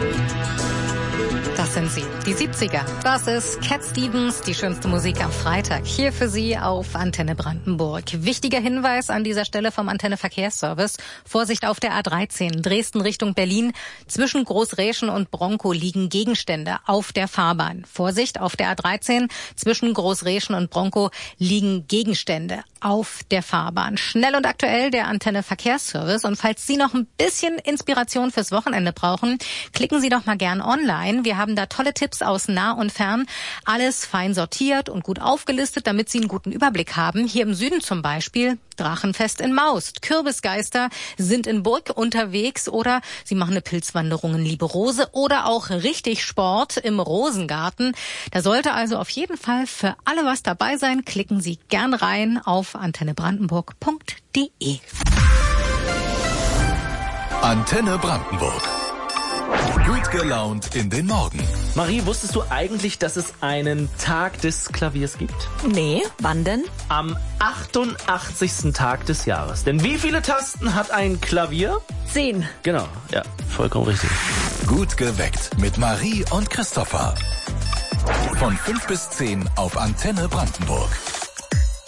Das sind sie, die 70er. Das ist Cat Stevens, die schönste Musik am Freitag. Hier für Sie auf Antenne Brandenburg. Wichtiger Hinweis an dieser Stelle vom Antenne Verkehrsservice. Vorsicht auf der A13, Dresden Richtung Berlin. Zwischen Großräschen und Bronkow liegen Gegenstände auf der Fahrbahn. Vorsicht auf der A13, zwischen Großräschen und Bronkow liegen Gegenstände auf der Fahrbahn. Schnell und aktuell der Antenne Verkehrsservice. Und falls Sie noch ein bisschen Inspiration fürs Wochenende brauchen, klicken Sie doch mal gern online. Wir haben da tolle Tipps aus nah und fern. Alles fein sortiert und gut aufgelistet, damit Sie einen guten Überblick haben. Hier im Süden zum Beispiel Drachenfest in Maust. Kürbisgeister sind in Burg unterwegs oder Sie machen eine Pilzwanderung in Liebe Rose oder auch richtig Sport im Rosengarten. Da sollte also auf jeden Fall für alle was dabei sein. Klicken Sie gern rein auf antennebrandenburg.de. Antenne Brandenburg. Gut gelaunt in den Morgen. Marie, wusstest du eigentlich, dass es einen Tag des Klaviers gibt? Nee, wann denn? Am 88. Tag des Jahres. Denn wie viele Tasten hat ein Klavier? 10. Genau, ja, vollkommen richtig. Gut geweckt mit Marie und Christopher. Von 5 bis 10 auf Antenne Brandenburg.